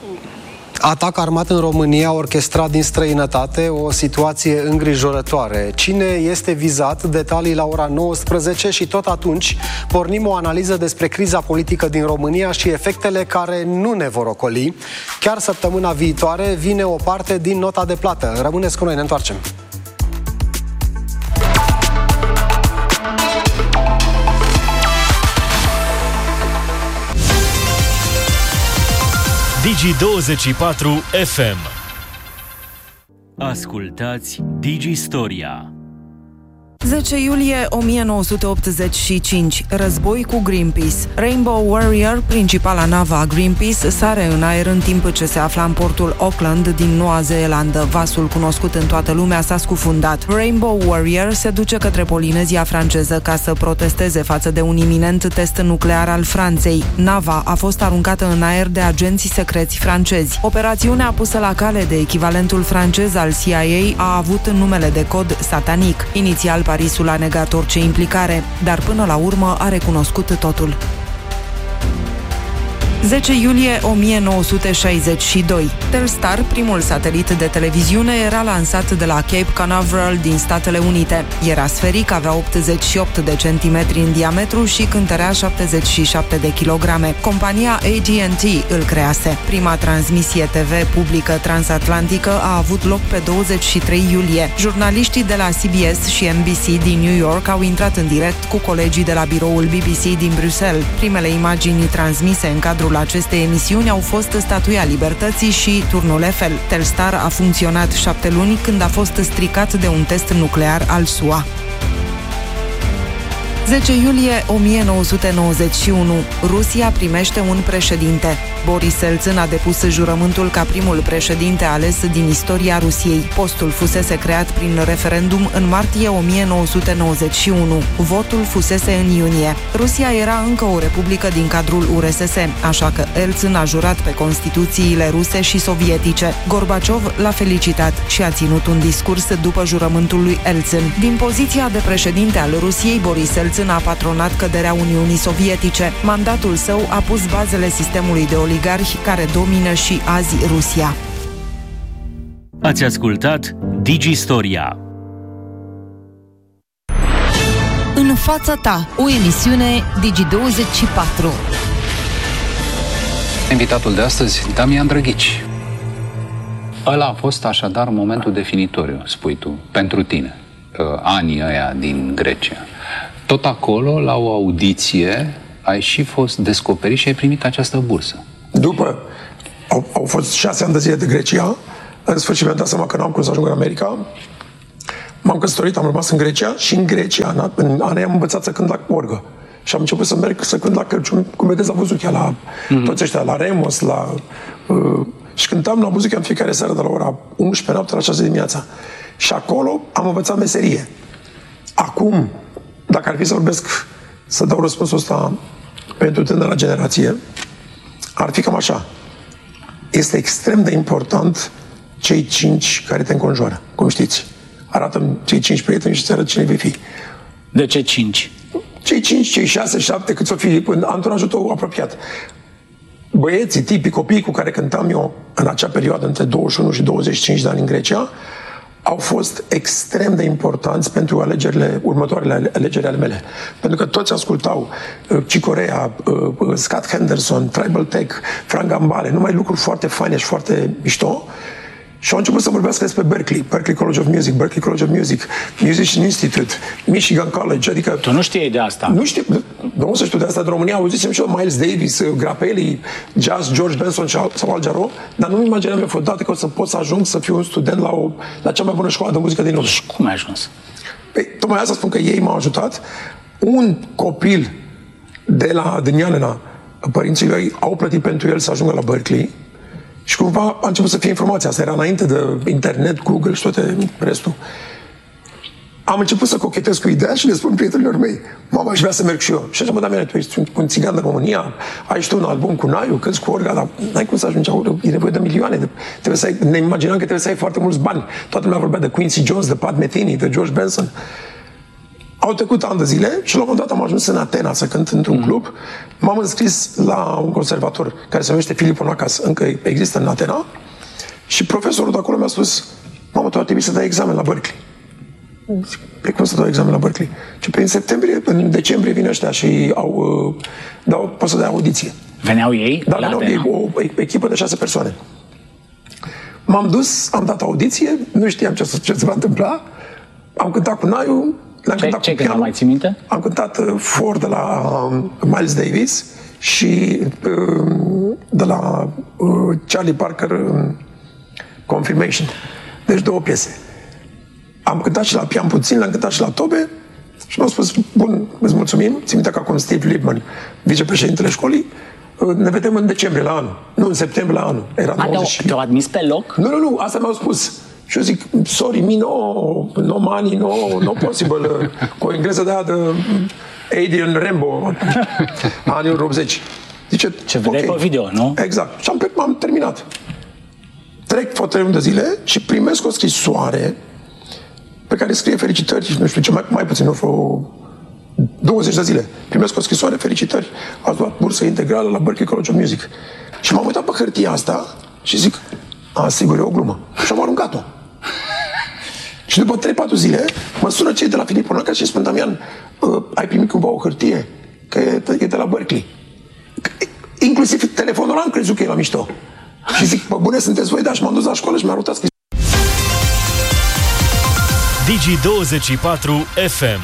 Atac armat în România, orchestrat din străinătate, o situație îngrijorătoare. Cine este vizat? Detalii la ora 19 și tot atunci pornim o analiză despre criza politică din România și efectele care nu ne vor ocoli. Chiar săptămâna viitoare vine o parte din nota de plată. Rămâneți cu noi, ne întoarcem. Digi24 FM. Ascultați Digi-Storia. 10 iulie 1985. Război cu Greenpeace. Rainbow Warrior, principala navă a Greenpeace, sare în aer în timp ce se afla în portul Auckland din Noua Zeelandă. Vasul cunoscut în toată lumea s-a scufundat. Rainbow Warrior se duce către Polinezia franceză ca să protesteze față de un iminent test nuclear al Franței. Nava a fost aruncată în aer de agenții secreți francezi. Operațiunea pusă la cale de echivalentul francez al CIA a avut numele de cod Satanic. Inițial, Parisul a negat orice implicare, dar până la urmă a recunoscut totul. 10 iulie 1962. Telstar, primul satelit de televiziune, era lansat de la Cape Canaveral din Statele Unite. Era sferic, avea 88 de centimetri în diametru și cântărea 77 de kilograme. Compania AT&T îl crease. Prima transmisie TV publică transatlantică a avut loc pe 23 iulie. Jurnaliștii de la CBS și NBC din New York au intrat în direct cu colegii de la biroul BBC din Bruxelles. Primele imagini transmise în cadrul acestei emisiuni au fost Statuia Libertății și Turnul Eiffel. Telstar a funcționat 7 luni când a fost stricat de un test nuclear al SUA. 10 iulie 1991. Rusia primește un președinte. Boris Elțin a depus jurământul ca primul președinte ales din istoria Rusiei. Postul fusese creat prin referendum în martie 1991. Votul fusese în iunie. Rusia era încă o republică din cadrul URSS, așa că Elțin a jurat pe Constituțiile ruse și sovietice. Gorbaciov l-a felicitat și a ținut un discurs după jurământul lui Elțin. Din poziția de președinte al Rusiei, Boris Elțin a patronat căderea Uniunii Sovietice. Mandatul său a pus bazele sistemului de oligarhi care domină și azi Rusia. Ați ascultat Digi-Storia. În fața ta, o emisiune Digi24. Invitatul de astăzi, Damian Drăghici. Ăla a fost așadar momentul definitoriu, spui tu, pentru tine, anii ăia din Grecia. Tot acolo, la o audiție, ai și fost descoperit și ai primit această bursă. După, au fost 6 ani de zile de Grecia, în sfârșit mi-am dat seama că n-am cum să ajung în America. M-am căsătorit, am rămas în Grecia și în Grecia, în anii am învățat să cânt la orgă. Și am început să merg să cânt la Crăciun, cum vedeți la Buzuchea, la toți ăștia, la Remos, și cântam la Buzuchea în fiecare seară de la ora 11 noapte la 6 dimineața. Și acolo am învățat meserie. Acum, dacă ar fi să vorbesc, să dau răspunsul ăsta pentru tânăra generație, ar fi cam așa. Este extrem de important cei 5 care te înconjoară, cum știți. Arată-mi cei 5 prieteni și îți arăt cine vei fi. De ce 5? Cei 5, cei 6, 7, cât o fi în anturajul tău apropiat. Băieții, tipii, copiii cu care cântam eu în acea perioadă, între 21 și 25 de ani în Grecia, au fost extrem de importanți pentru următoarele alegeri ale mele. Pentru că toți ascultau Chick Corea, Scott Henderson, Tribal Tech, Frank Gambale, numai lucruri foarte faine și foarte mișto. Și au început să vorbească despre Berkeley College of Music, Berklee College of Music, Musician Institute, Michigan College, adică... Tu nu știai de asta? Nu știu, nu să știu de asta. În România auzisem și eu Miles Davis, Grappelli, Jazz, George Benson sau Al Jarreau, dar nu-mi imaginam eu vreodată că o să pot să ajung să fiu un student la cea mai bună școală de muzică din lume. Și cum ai ajuns? Păi, tocmai asta spun că ei m-au ajutat. Un copil din Ianena, părinții lui au plătit pentru el să ajungă la Berkeley. Și cumva a început să fie informația. Asta era înainte de internet, Google și toate restul. Am început să cochetez cu ideea și le spun prietenilor mei: mama, aș vrea să merg și eu. Și așa, mă, Damiane, tu ești un țigan din România, ai și tu un album cu Naiu, cânti cu orga, dar n-ai cum să ajungi acolo, e nevoie de milioane. Ne imaginam că trebuie să ai foarte mulți bani. Toată lumea vorbea de Quincy Jones, de Pat Metheny, de George Benson. Au trecut ani de zile și la un moment dat am ajuns în Atena să cânt într-un club. M-am înscris la un conservator care se numește Filip Onacas, încă există în Atena, și profesorul de acolo mi-a spus: mamă, tu ar trebui să dai examen la Berkeley. Pe cum să dau examen la Berkeley? Și pe în decembrie vin ăștia și poți să dai audiție. Veneau ei? Da, veneau ei, o echipă de 6 persoane. M-am dus, am dat audiție, nu știam ce se va întâmpla, am cântat cu Naiu, ce cântat, mai ții minte? Am cântat For de la Miles Davis și de la Charlie Parker, Confirmation. Deci 2 piese. Am cântat și la pian puțin, l-am cântat și la tobe și mi-au spus: bun, îți mulțumim. Țin minte că acum Steve Liebman, vicepreședintele școlii, ne vedem în decembrie la anul, nu în septembrie la anul. Era te-au admis pe loc? Nu, asta mi-au spus. Și eu zic: sorry, no money, no possible. Cu o engleză de aia de Adrian Rambo, anii 80. Zice, ce vedeai pe video, nu? Exact. Și am terminat. Trec 3 luni de zile și primesc o scrisoare pe care scrie felicitări, nu știu ce, mai puțin, vreo 20 de zile. Primesc o scrisoare: felicitări, ați luat bursă integrală la Berklee College of Music. Și m-am uitat pe hârtia asta și zic: sigur, e o glumă. Și am aruncat-o. Și după 3-4 zile mă sună cei de la Filip Onacas și spun: Damian, ai primit cumva o hârtie? Că e de la Berklee. Inclusiv telefonul ăla am crezut că e la mișto. Și zic: bă, bune sunteți voi? Da, și m-am dus la școală și mi-a arătat scris. Digi24 FM.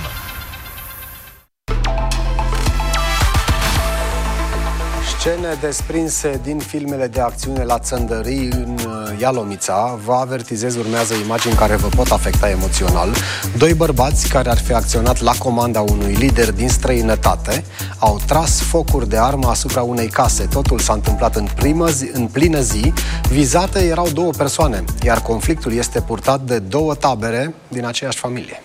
Scene desprinse din filmele de acțiune la țăndării în Ialomița. Vă avertizez, urmează imagini care vă pot afecta emoțional. 2 bărbați care ar fi acționat la comanda unui lider din străinătate au tras focuri de armă asupra unei case. Totul s-a întâmplat în plină zi. Vizate erau 2 persoane, iar conflictul este purtat de 2 tabere din aceeași familie.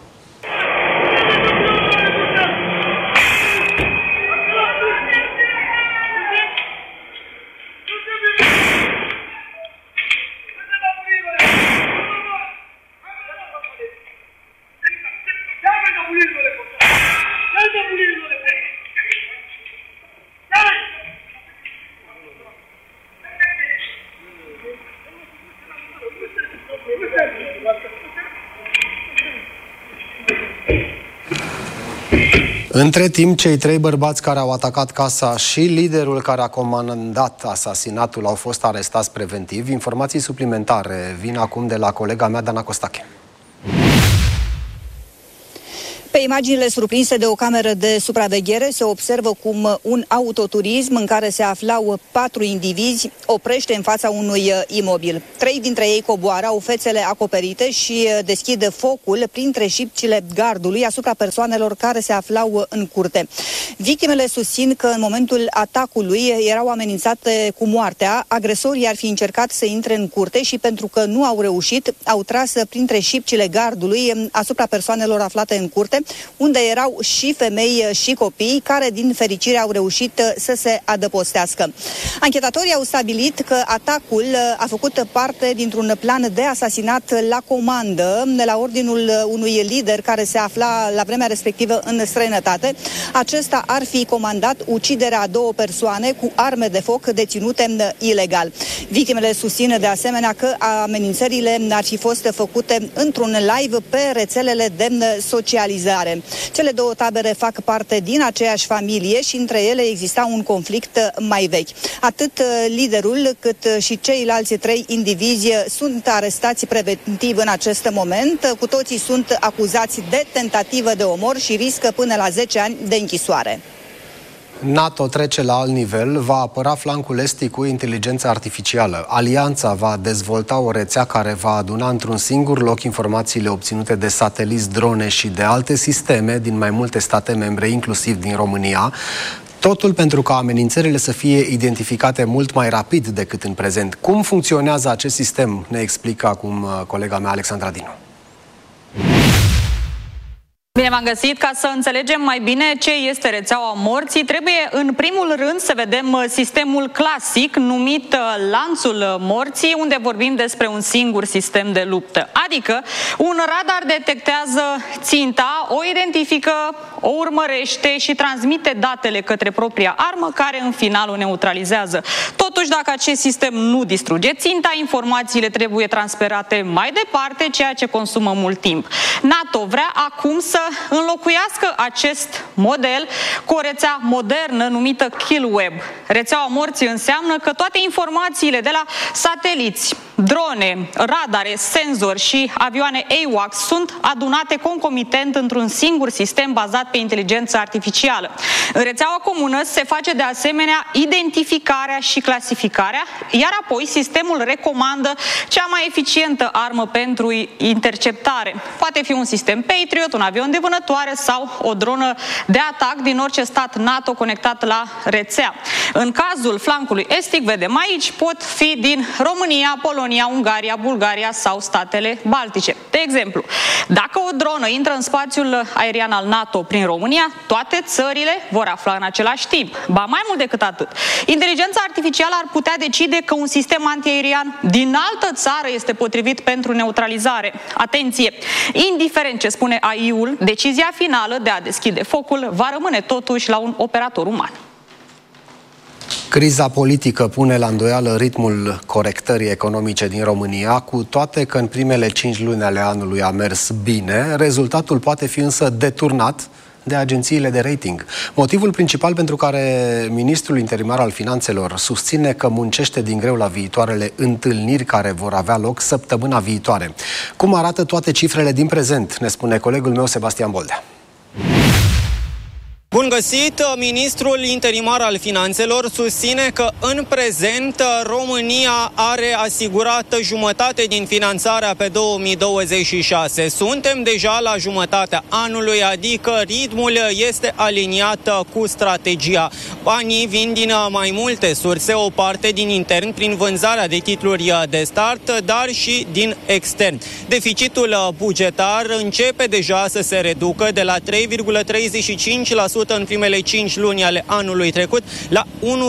Între timp, cei 3 bărbați care au atacat casa și liderul care a comandat asasinatul au fost arestați preventiv. Informații suplimentare vin acum de la colega mea, Dana Costache. Pe imaginile surprinse de o cameră de supraveghere se observă cum un autoturism în care se aflau 4 indivizi oprește în fața unui imobil. 3 dintre ei coboară, au fețele acoperite și deschid focul printre șipcile gardului asupra persoanelor care se aflau în curte. Victimele susțin că în momentul atacului erau amenințate cu moartea. Agresorii ar fi încercat să intre în curte și pentru că nu au reușit, au tras printre șipcile gardului asupra persoanelor aflate în curte, unde erau și femei și copii, care din fericire au reușit să se adăpostească. Anchetatorii au stabilit că atacul a făcut parte dintr-un plan de asasinat la comandă, la ordinul unui lider care se afla la vremea respectivă în străinătate. Acesta ar fi comandat uciderea a 2 persoane cu arme de foc deținute ilegal. Victimele susțin de asemenea că amenințările ar fi fost făcute într-un live pe rețelele de socializare. Cele 2 tabere fac parte din aceeași familie și între ele exista un conflict mai vechi. Atât liderul cât și ceilalți 3 indivizi sunt arestați preventiv în acest moment. Cu toții sunt acuzați de tentativă de omor și riscă până la 10 ani de închisoare. NATO trece la alt nivel, va apăra flancul estic cu inteligență artificială. Alianța va dezvolta o rețea care va aduna într-un singur loc informațiile obținute de sateliți, drone și de alte sisteme din mai multe state membre, inclusiv din România. Totul pentru ca amenințările să fie identificate mult mai rapid decât în prezent. Cum funcționează acest sistem, ne explică acum colega mea Alexandra Dinu. Bine v-am găsit. Ca să înțelegem mai bine ce este rețeaua morții, trebuie în primul rând să vedem sistemul clasic numit lanțul morții, unde vorbim despre un singur sistem de luptă. Adică un radar detectează ținta, o identifică, o urmărește și transmite datele către propria armă, care în final o neutralizează. Totuși, dacă acest sistem nu distruge ținta, informațiile trebuie transferate mai departe, ceea ce consumă mult timp. NATO vrea acum să înlocuiască acest model cu o rețea modernă numită KillWeb. Rețeaua morții înseamnă că toate informațiile de la sateliți, drone, radare, senzori și avioane AWACS sunt adunate concomitent într-un singur sistem bazat pe inteligență artificială. În rețeaua comună se face de asemenea identificarea și clasificarea, iar apoi sistemul recomandă cea mai eficientă armă pentru interceptare. Poate fi un sistem Patriot, un avion de vânătoare sau o dronă de atac din orice stat NATO conectat la rețea. În cazul flancului estic, vedem aici, pot fi din România, Polonia, Ungaria, Bulgaria sau statele Baltice. De exemplu, dacă o dronă intră în spațiul aerian al NATO prin România, toate țările vor afla în același timp. Ba mai mult decât atât, inteligența artificială ar putea decide că un sistem antiaerian din altă țară este potrivit pentru neutralizare. Atenție! Indiferent ce spune AI-ul, decizia finală de a deschide focul va rămâne totuși la un operator uman. Criza politică pune la îndoială ritmul corectării economice din România, cu toate că în primele 5 luni ale anului a mers bine, rezultatul poate fi însă deturnat de agențiile de rating. Motivul principal pentru care ministrul interimar al finanțelor susține că muncește din greu la viitoarele întâlniri care vor avea loc săptămâna viitoare. Cum arată toate cifrele din prezent, ne spune colegul meu Sebastian Boldea. Bun găsit! Ministrul interimar al finanțelor susține că în prezent România are asigurată jumătate din finanțarea pe 2026. Suntem deja la jumătatea anului, adică ritmul este aliniat cu strategia. Banii vin din mai multe surse, o parte din intern prin vânzarea de titluri de start, dar și din extern. Deficitul bugetar începe deja să se reducă de la 3,35% în primele 5 luni ale anului trecut la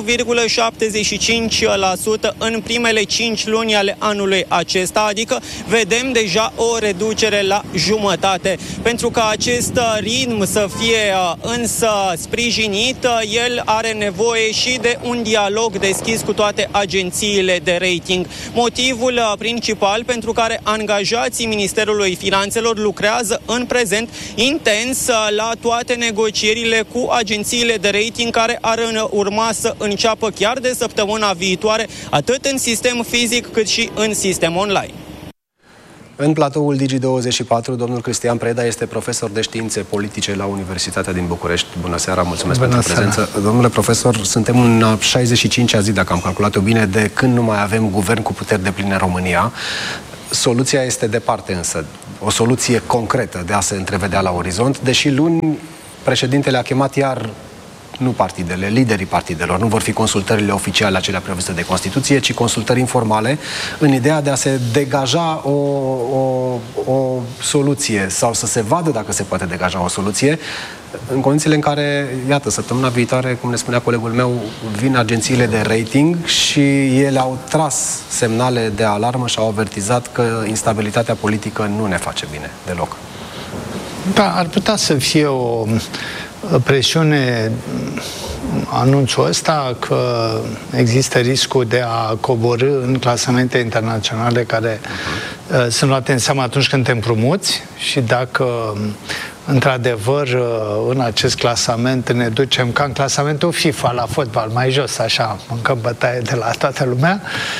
1,75% în primele 5 luni ale anului acesta, adică vedem deja o reducere la jumătate. Pentru ca acest ritm să fie însă sprijinit, el are nevoie și de un dialog deschis cu toate agențiile de rating. Motivul principal pentru care angajații Ministerului Finanțelor lucrează în prezent intens la toate negocierile cu agențiile de rating care ar urma să înceapă chiar de săptămâna viitoare, atât în sistem fizic cât și în sistem online. În platoul Digi24, domnul Cristian Preda este profesor de științe politice la Universitatea din București. Bună seara, mulțumesc pentru prezență. Domnule profesor, suntem în 65-a zi, dacă am calculat-o bine, de când nu mai avem guvern cu puteri depline în România. Soluția este departe însă, o soluție concretă de a se întrevedea la orizont, deși luni președintele a chemat iar nu partidele, liderii partidelor. Nu vor fi consultările oficiale acelea prevăzute de Constituție, ci consultări informale, în ideea de a se degaja o soluție sau să se vadă dacă se poate degaja o soluție, în condițiile în care, iată, săptămâna viitoare, cum ne spunea colegul meu, vin agențiile de rating și ele au tras semnale de alarmă și au avertizat că instabilitatea politică nu ne face bine deloc. Da, ar putea să fie o presiune, anunțul ăsta, că există riscul de a coborî în clasamente internaționale care sunt luate în seamă atunci când te împrumuți și dacă într-adevăr în acest clasament ne ducem ca în clasamentul FIFA la fotbal, mai jos, așa, mâncăm bătaie de la toată lumea,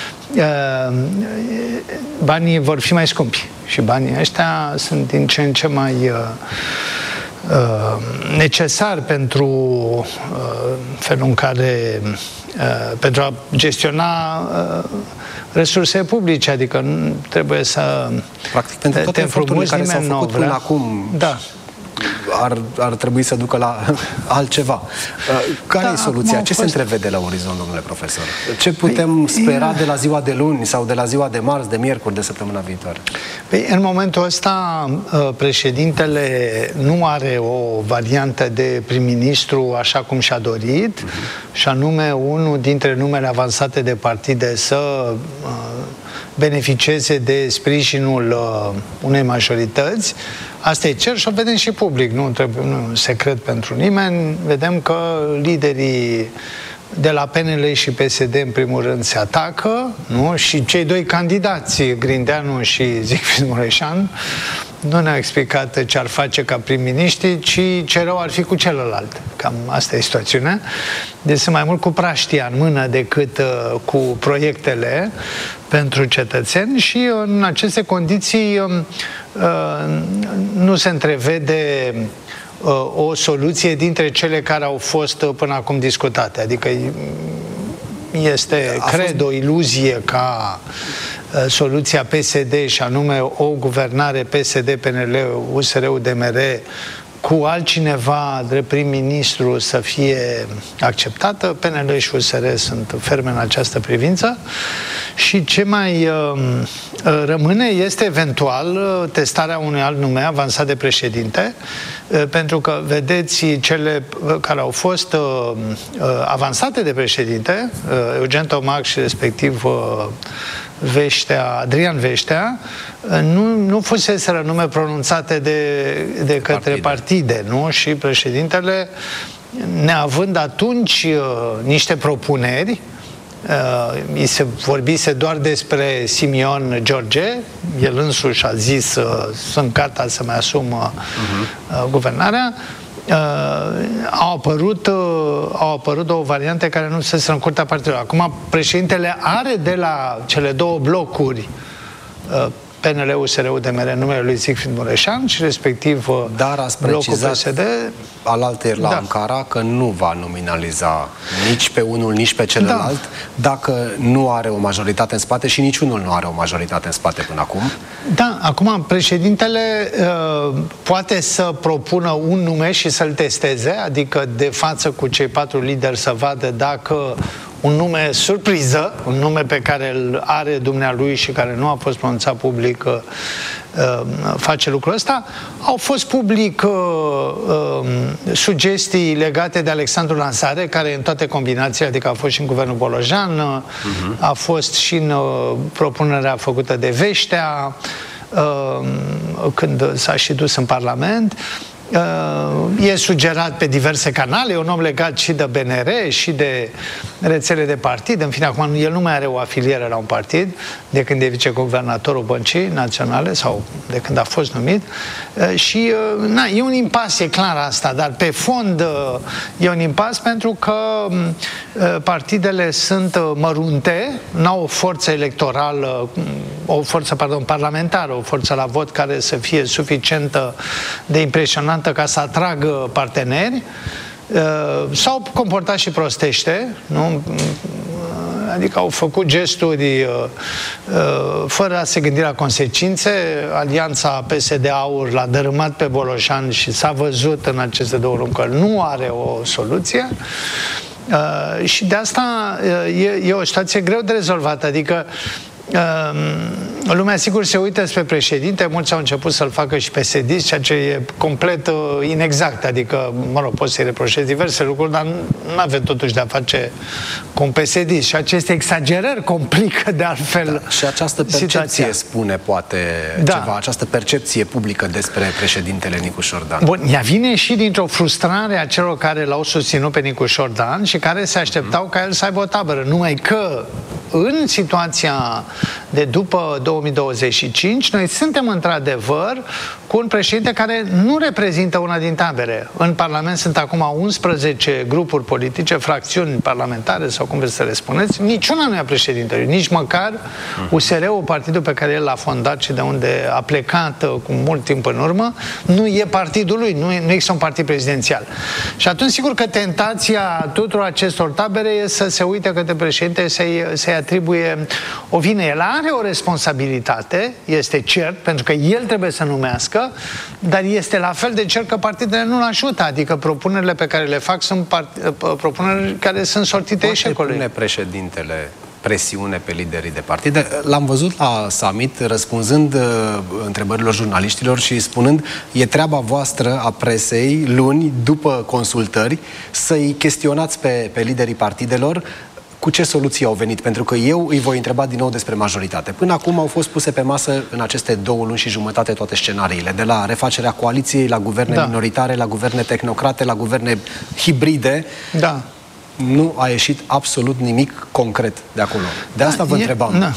banii vor fi mai scumpi și banii ăștia sunt din ce în ce mai necesar pentru felul în care pentru a gestiona resurse publice, adică nu trebuie să practic pentru toate eforturile care s-au făcut până acum. Da. Ar trebui să ducă la altceva. Care e soluția? Ce se întrevede la orizont, domnule profesor? Ce putem spera de la ziua de luni sau de la ziua de marți, de miercuri, de săptămâna viitoare? Păi, în momentul ăsta, președintele nu are o variantă de prim-ministru așa cum și-a dorit, și anume unul dintre numele avansate de partide să beneficieze de sprijinul unei majorități. Asta e cer și o vedem și public, nu e un secret pentru nimeni. Vedem că liderii de la PNL și PSD, în primul rând, se atacă, nu? Și cei doi candidați, Grindeanu și Zicfried Mureșan, nu ne-au explicat ce ar face ca prim-miniștri, ci ce rău ar fi cu celălalt. Cam asta e situația. Deci sunt mai mult cu praștia în mână decât cu proiectele pentru cetățeni și în aceste condiții nu se întrevede o soluție dintre cele care au fost până acum discutate. Adică este, cred, o iluzie ca soluția PSD, și anume o guvernare PSD, PNL, USR, UDMR cu altcineva de prim-ministru să fie acceptată. PNL și USR sunt ferme în această privință și ce mai rămâne este eventual testarea unui alt nume avansat de președinte, pentru că, vedeți, cele care au fost avansate de președinte, Eugen Tomac și respectiv Adrian Veștea, nu fuseseră nume pronunțate de către partide, nu? Și președintele, neavând atunci niște propuneri, se vorbise doar despre Simion George, el însuși a zis sunt gata să-mi asum guvernarea. Au apărut două variante care nu se în curtea partidelor. Acum președintele are de la cele două blocuri, PNL, USR, UDMR, numele lui Zicfried Mureșan și respectiv dar ați precizat PSD, alaltăieri la Ankara că nu va nominaliza nici pe unul, nici pe celălalt, dacă nu are o majoritate în spate, și niciunul nu are o majoritate în spate până acum. Da, acum președintele poate să propună un nume și să-l testeze, adică de față cu cei 4 lideri să vadă dacă un nume surpriză, un nume pe care îl are dumnealui și care nu a fost pronunțat public, face lucrul ăsta. Au fost public sugestii legate de Alexandru Lansare, care în toate combinațiile, adică a fost și în guvernul Bolojan, a fost și în propunerea făcută de Veștea, când s-a și dus în Parlament. E sugerat pe diverse canale, e un om legat și de BNR și de rețele de partid. În fine, acum el nu mai are o afiliere la un partid de când e viceguvernatorul Băncii Naționale sau de când a fost numit. Și e un impas, e clar asta, dar pe fond e un impas pentru că partidele sunt mărunte, n-au o forță electorală, parlamentară, o forță la vot care să fie suficientă de impresionantă ca să atragă parteneri. S-au comportat și prostește, nu? Adică au făcut gesturi fără a se gândi la consecințe. Alianța PSD-AUR l-a dărâmat pe Bolojan și s-a văzut în aceste 2 luni că nu are o soluție. Și de asta e o situație greu de rezolvat. Adică lumea sigur se uită spre președinte, mulți au început să-l facă și PSD, ceea ce e complet inexact, adică, poți să-i reproșezi diverse lucruri, dar nu avem totuși de-a face cu un PSD și aceste exagerări complică de altfel și această percepție situația spune poate ceva, această percepție publică despre președintele Nicușor Dan. Bun, ea vine și dintr-o frustrare a celor care l-au susținut pe Nicușor Dan și care se așteptau ca el să aibă o tabără, numai că în situația de după 2025, noi suntem într-adevăr cu un președinte care nu reprezintă una din tabere. În Parlament sunt acum 11 grupuri politice, fracțiuni parlamentare sau cum vreți să le spuneți, niciuna nu e a președintelui, nici măcar USR-ul, partidul pe care el l-a fondat și de unde a plecat cu mult timp în urmă, nu e partidul lui, nu există un partid prezidențial. Și atunci sigur că tentația tuturor acestor tabere e să se uite către președinte, să-i atribuie o vină. El are o responsabilitate, este cert, pentru că el trebuie să numească, dar este la fel de cert că partidele nu-l ajută, adică propunerile pe care le fac sunt propuneri care sunt sortite eșecului. Poate pune președintele presiune pe liderii de partide. L-am văzut la summit răspunzând întrebărilor jurnaliștilor și spunând: e treaba voastră a presei luni, după consultări, să-i chestionați pe liderii partidelor cu ce soluții au venit, pentru că eu îi voi întreba din nou despre majoritate. Până acum au fost puse pe masă în aceste 2 luni și jumătate toate scenariile, de la refacerea coaliției, la guverne minoritare, la guverne tehnocrate, la guverne hibride. Da. Nu a ieșit absolut nimic concret de acolo. De asta vă întrebam.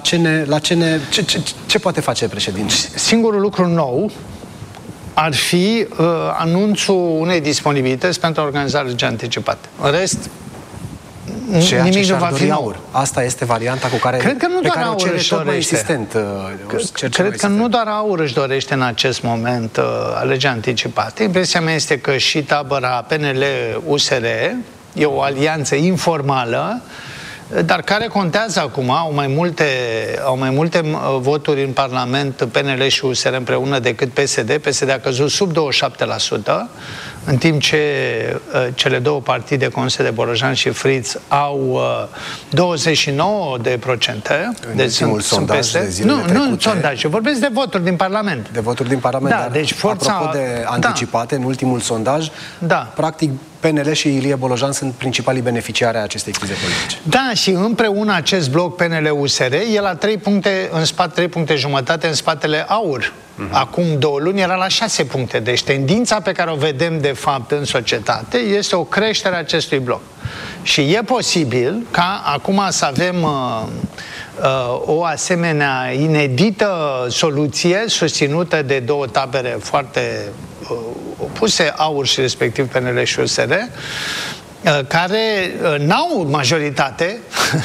Ce poate face președintele? Singurul lucru nou ar fi anunțul unei disponibilități pentru a organiza alegeri anticipate. În rest, nimic nu va fi nou. Asta este varianta cu care, cred că nu doar Aur își dorește. Cred că nu doar Aur își dorește în acest moment alegeri anticipate. Impresia mea este că și tabăra PNL-USR e o alianță informală, dar care contează acum. Au mai multe voturi în Parlament PNL și USR împreună decât PSD. PSD a căzut sub 27%, în timp ce cele 2 partide, Consiliul de Bolojan și Fritz, au 29%. Deci sunt sondaj peste. de zilele trecute. Nu sondaj, vorbesc de voturi din Parlament. De voturi din Parlament, dar deci apropo de anticipate, în ultimul sondaj, practic PNL și Ilie Bolojan sunt principalii beneficiari ai acestei crize politice. Da, și împreună acest bloc PNL-USR e la 3 puncte în spate, 3 puncte jumătate în spatele Aur. Acum 2 luni era la 6 puncte. Deci tendința pe care o vedem de fapt în societate este o creștere a acestui bloc. Și e posibil ca acum să avem o asemenea inedită soluție susținută de 2 tabere foarte opuse, Aur și respectiv PNL și USR, care n-au majoritate,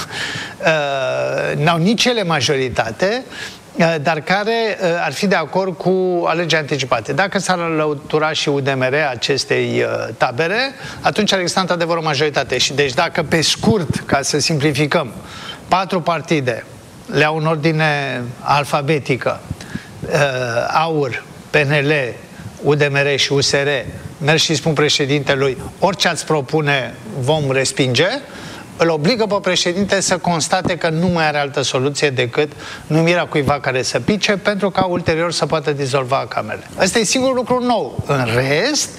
n-au nici ele majoritate, dar care ar fi de acord cu alegeri anticipate. Dacă s-ar alătura și UDMR acestei tabere, atunci ar exista într-adevăr o majoritate. Și deci dacă pe scurt, ca să simplificăm, 4 partide le au în ordine alfabetică, Aur, PNL, UDMR și USR, merg și spun președintelui: orice ați propune vom respinge, îl obligă pe președinte să constate că nu mai are altă soluție decât numirea cuiva care să pice, pentru ca ulterior să poată dizolva camerele. Asta e singurul lucru nou. În rest,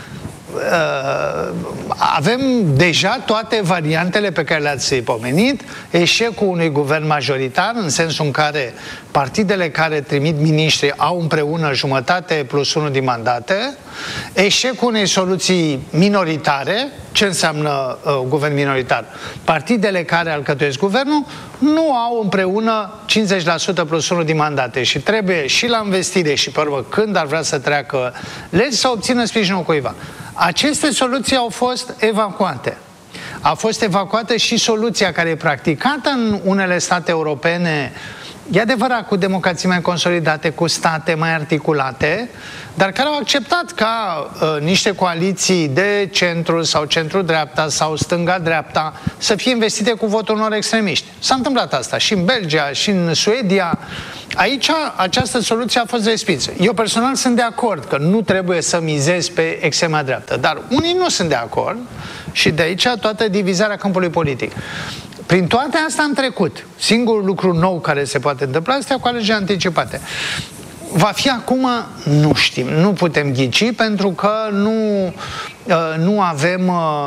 avem deja toate variantele pe care le-ați pomenit. Eșecul unui guvern majoritar, în sensul în care partidele care trimit miniștri au împreună jumătate plus 1 din mandate. Eșecul unei soluții minoritare. Ce înseamnă guvern minoritar? Partidele care alcătuiesc guvernul nu au împreună 50% plus 1 din mandate și trebuie și la investire și pe urmă, când ar vrea să treacă legi, să obțină sprijinul cuiva. Aceste soluții au fost evacuate. A fost evacuată și soluția care e practicată în unele state europene, e adevărat, cu democrații mai consolidate, cu state mai articulate, dar care au acceptat ca niște coaliții de centru sau centru-dreapta sau stânga-dreapta să fie investite cu votul unor extremiști. S-a întâmplat asta și în Belgia, și în Suedia. Aici această soluție a fost respinsă. Eu personal sunt de acord că nu trebuie să mizezi pe extrema dreaptă, dar unii nu sunt de acord și de aici toată divizarea câmpului politic. Prin toate astea am trecut. Singurul lucru nou care se poate întâmpla este cu alegeri anticipate. Va fi acum? Nu știm. Nu putem ghici pentru că nu avem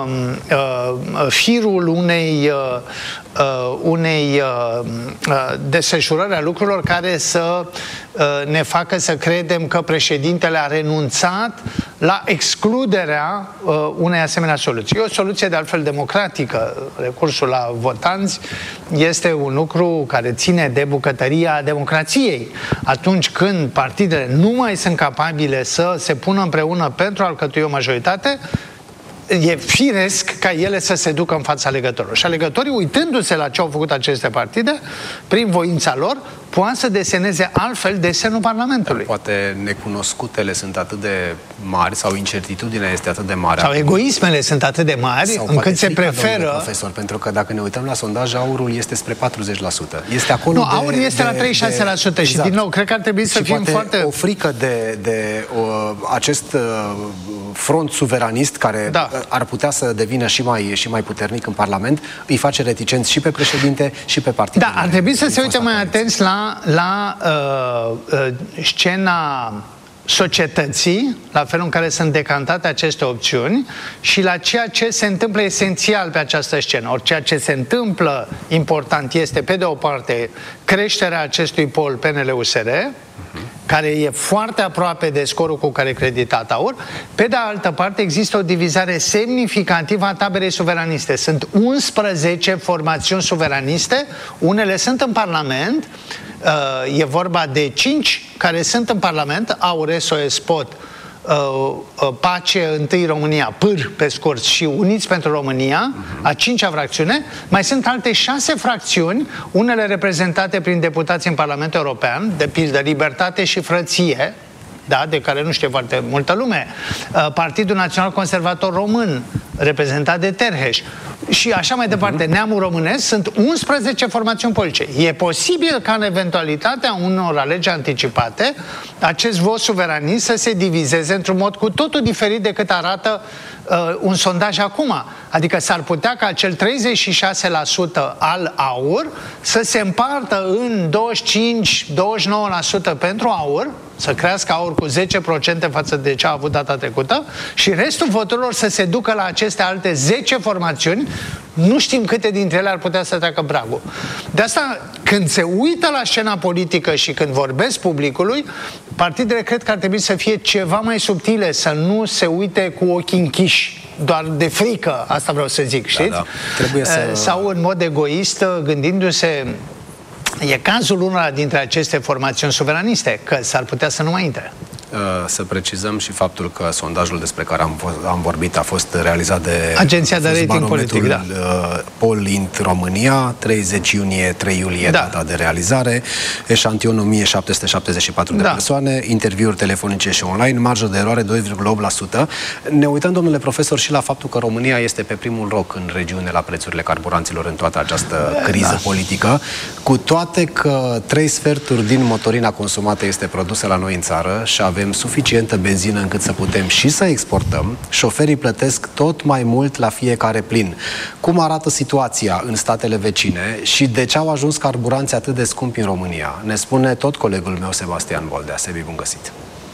firul unei desfășurări a lucrurilor care să ne facă să credem că președintele a renunțat la excluderea unei asemenea soluții. E o soluție de altfel democratică. Recursul la votanți este un lucru care ține de bucătăria democrației. Atunci când partidele nu mai sunt capabile să se pună împreună pentru a alcătui o majoritate, e firesc ca ele să se ducă în fața alegătorilor. Și alegătorii, uitându-se la ce au făcut aceste partide, prin voința lor, poate să deseneze altfel desenul Parlamentului. Poate necunoscutele sunt atât de mari sau incertitudinea este atât de mare. Sau egoismele sunt atât de mari încât se preferă... Profesor, pentru că dacă ne uităm la sondaj, Aurul este spre 40%. Este acolo Aurul este la 36% și din nou, cred că ar trebui să fim foarte... o frică de acest front suveranist care ar putea să devină și mai puternic în Parlament, îi face reticenți și pe președinte și pe partidul. Da, ar trebui să se uite mai atenți la scena societății, la felul în care sunt decantate aceste opțiuni și la ceea ce se întâmplă esențial pe această scenă. Ori ceea ce se întâmplă important este, pe de o parte, creșterea acestui pol PNL-USR, care e foarte aproape de scorul cu care creditat AUR. Pe de altă parte, există o divizare semnificativă a taberei suveraniste. Sunt 11 formațiuni suveraniste, unele sunt în Parlament, e vorba de 5 care sunt în Parlament, AUR, SOS, POT, Pace, Întâi România, PâR pe scurt și Uniți pentru România, a 5-a fracțiune. Mai sunt alte 6 fracțiuni, unele reprezentate prin deputați în Parlamentul European, de pildă Libertate și Frăție, da, de care nu știe foarte multă lume, Partidul Național Conservator Român, reprezentat de Terheș, și așa mai departe, Neamul Românesc. Sunt 11 formațiuni politice. E posibil ca în eventualitatea unor alegeri anticipate acest vot suveranist să se divizeze într-un mod cu totul diferit decât arată un sondaj acum. Adică s-ar putea ca acel 36% al AUR să se împartă în 25-29% pentru AUR, să crească AUR cu 10% față de ce a avut data trecută, și restul voturilor să se ducă la aceste alte 10 formațiuni. Nu știm câte dintre ele ar putea să treacă pragul. De asta, când se uită la scena politică și când vorbesc publicului, partidele cred că ar trebui să fie ceva mai subtile, să nu se uite cu ochii închiși, doar de frică, asta vreau să zic, știți? Da. Trebuie să... Sau în mod egoist, gândindu-se, e cazul unora dintre aceste formațiuni suveraniste, că s-ar putea să nu mai intre. Să precizăm și faptul că sondajul despre care am vorbit a fost realizat de Agenția de Rating Politic, da. Pollint România, 30 iunie, 3 iulie, data de realizare, eșantion 1774 de persoane, interviuri telefonice și online, marjă de eroare 2,8%. Ne uităm, domnule profesor, și la faptul că România este pe primul loc în regiune la prețurile carburanților în toată această criză politică, cu toate că 3 sferturi din motorina consumată este produsă la noi în țară și avem suficientă benzină încât să putem și să exportăm, șoferii plătesc tot mai mult la fiecare plin. Cum arată situația în statele vecine și de ce au ajuns carburanții atât de scumpi în România? Ne spune tot colegul meu, Sebastian Boldea. Sebi, bun găsit!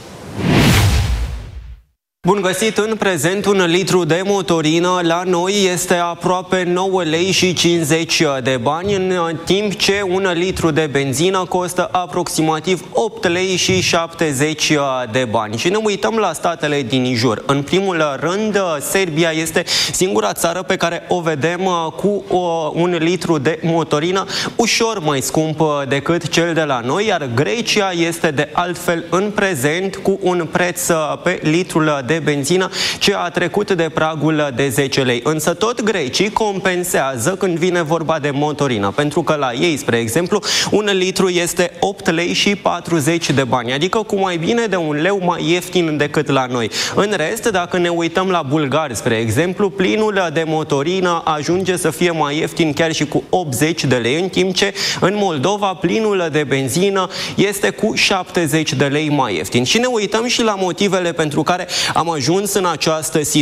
Bun găsit! În prezent, 1 litru de motorină la noi este aproape 9 lei și 50 de bani, în timp ce 1 litru de benzină costă aproximativ 8 lei și 70 de bani. Și ne uităm la statele din jur. În primul rând, Serbia este singura țară pe care o vedem cu 1 litru de motorină ușor mai scump decât cel de la noi, iar Grecia este de altfel în prezent cu un preț pe litrul de benzină ce a trecut de pragul de 10 lei. Însă tot grecii compensează când vine vorba de motorină, pentru că la ei, spre exemplu, 1 litru este 8 lei și 40 de bani, adică cu mai bine de 1 leu mai ieftin decât la noi. În rest, dacă ne uităm la bulgari, spre exemplu, plinul de motorină ajunge să fie mai ieftin chiar și cu 80 de lei, în timp ce în Moldova plinul de benzină este cu 70 de lei mai ieftin. Și ne uităm și la motivele pentru care am ajuns în această situație.